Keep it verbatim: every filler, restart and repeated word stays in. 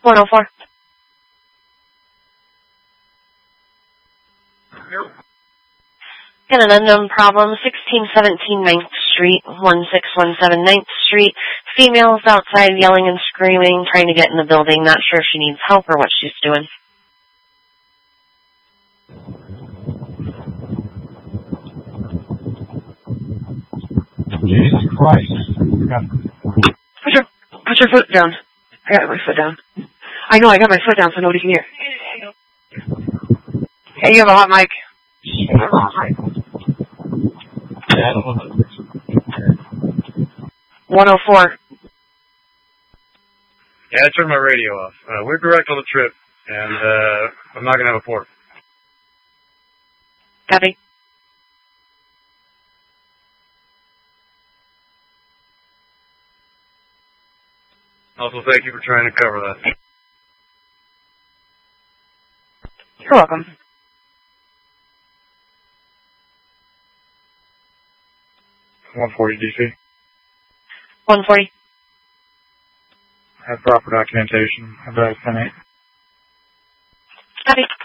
one oh four. Got an unknown problem, sixteen seventeen ninth Street, one six one seven ninth Street. Females outside yelling and screaming, trying to get in the building. Not sure if she needs help or what she's doing. Jesus Christ. Put your, put your foot down. I got my foot down. I know, I got my foot down so nobody can hear. Hey, you have a hot mic. one oh four. Yeah, I turned my radio off. Uh, we're direct on the trip, and uh, I'm not going to have a port. Copy. Also, thank you for trying to cover that. You're welcome. one forty D C. one forty. Have proper documentation. Have ten eight. Copy.